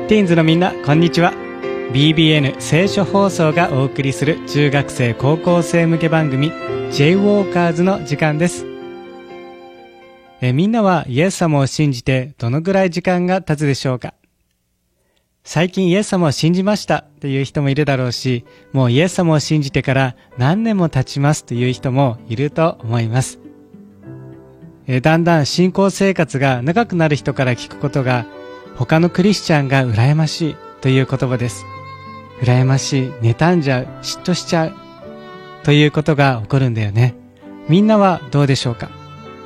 ティーンズのみんな、こんにちは。 BBN 聖書放送がお送りする中学生高校生向け番組 J ウォーカーズの時間です。みんなはイエス様を信じてどのぐらい時間が経つでしょうか。最近イエス様を信じましたという人もいるだろうし、もうイエス様を信じてから何年も経ちますという人もいると思います。だんだん信仰生活が長くなる人から聞くことが、他のクリスチャンが羨ましいという言葉です。羨ましい、妬んじゃう、嫉妬しちゃうということが起こるんだよね。みんなはどうでしょうか。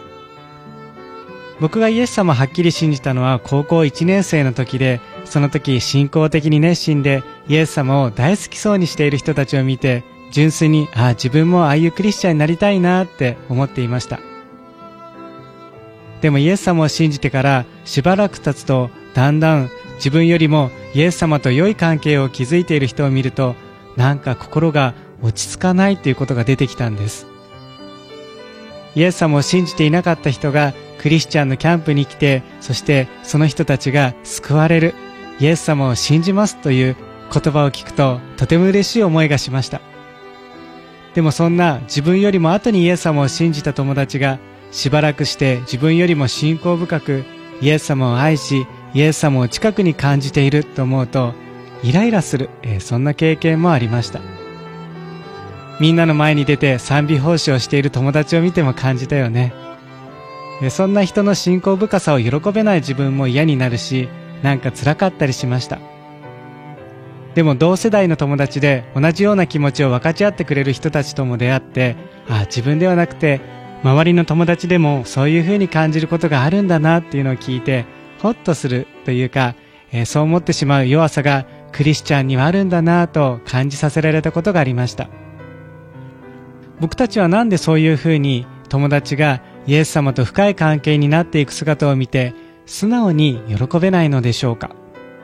僕がイエス様をはっきり信じたのは高校1年生の時で、その時信仰的に熱心でイエス様を大好きそうにしている人たちを見て、純粋に自分もああいうクリスチャンになりたいなって思っていました。でもイエス様を信じてからしばらく経つと、だんだん自分よりもイエス様と良い関係を築いている人を見ると、なんか心が落ち着かないということが出てきたんです。イエス様を信じていなかった人がクリスチャンのキャンプに来て、そしてその人たちが救われる、イエス様を信じますという言葉を聞くと、とても嬉しい思いがしました。でもそんな自分よりも後にイエス様を信じた友達が、しばらくして自分よりも信仰深くイエス様を愛し、イエス様を近くに感じていると思うとイライラする、そんな経験もありました。みんなの前に出て賛美奉仕をしている友達を見ても感じたよね。そんな人の信仰深さを喜べない自分も嫌になるし、なんか辛かったりしました。でも同世代の友達で同じような気持ちを分かち合ってくれる人たちとも出会って、自分ではなくて周りの友達でもそういう風に感じることがあるんだなっていうのを聞いて、ホッとするというか、そう思ってしまう弱さがクリスチャンにはあるんだなと感じさせられたことがありました。僕たちはなんでそういう風に友達がイエス様と深い関係になっていく姿を見て素直に喜べないのでしょうか。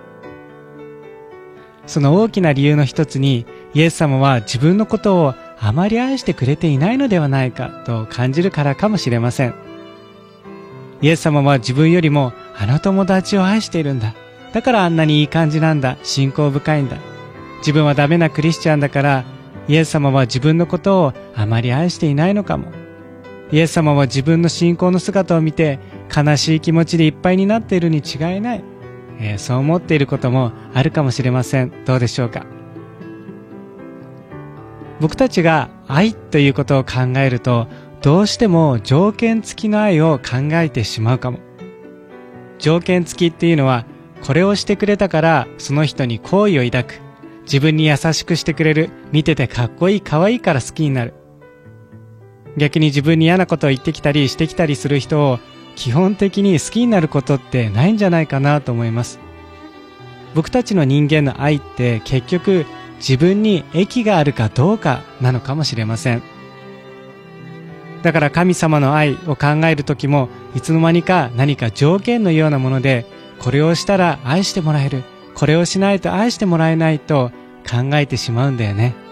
その大きな理由の一つに、イエス様は自分のことをあまり愛してくれていないのではないかと感じるからかもしれません。イエス様は自分よりもあの友達を愛しているんだ。だからあんなにいい感じなんだ。信仰深いんだ。自分はダメなクリスチャンだから、イエス様は自分のことをあまり愛していないのかも。イエス様は自分の信仰の姿を見て悲しい気持ちでいっぱいになっているに違いない。そう思っていることもあるかもしれません。どうでしょうか。僕たちが愛ということを考えると、どうしても条件付きの愛を考えてしまうかも。条件付きっていうのは、これをしてくれたからその人に好意を抱く、自分に優しくしてくれる、見ててかっこいい可愛いから好きになる。逆に自分に嫌なことを言ってきたりしてきたりする人を基本的に好きになることってないんじゃないかなと思います。僕たちの人間の愛って結局自分に益があるかどうかなのかもしれません。だから神様の愛を考えるときも、いつの間にか何か条件のようなもので、これをしたら愛してもらえる、これをしないと愛してもらえないと考えてしまうんだよね。